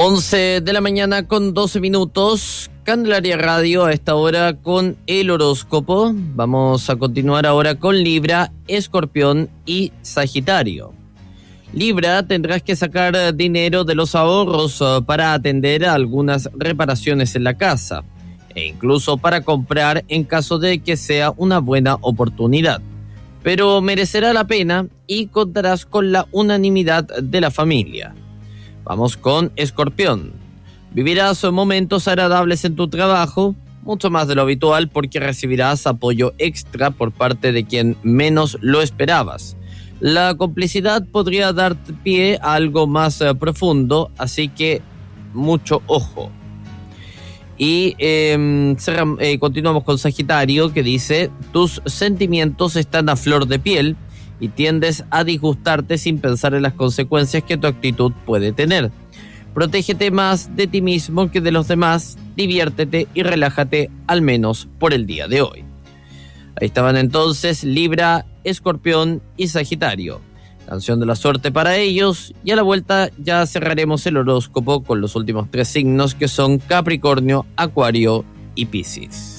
11 de la mañana con 12 minutos, Candelaria Radio a esta hora con el horóscopo. Vamos a continuar ahora con Libra, Escorpión y Sagitario. Libra, tendrás que sacar dinero de los ahorros para atender a algunas reparaciones en la casa e incluso para comprar en caso de que sea una buena oportunidad. Pero merecerá la pena y contarás con la unanimidad de la familia. Vamos con Escorpión. Vivirás momentos agradables en tu trabajo, mucho más de lo habitual porque recibirás apoyo extra por parte de quien menos lo esperabas. La complicidad podría darte pie a algo más profundo, así que mucho ojo. Y continuamos con Sagitario, que dice: tus sentimientos están a flor de piel y tiendes a disgustarte sin pensar en las consecuencias que tu actitud puede tener. Protégete más de ti mismo que de los demás, diviértete y relájate, al menos por el día de hoy. Ahí estaban entonces Libra, Escorpión y Sagitario. Canción de la suerte para ellos, y a la vuelta ya cerraremos el horóscopo con los últimos 3 signos, que son Capricornio, Acuario y Piscis.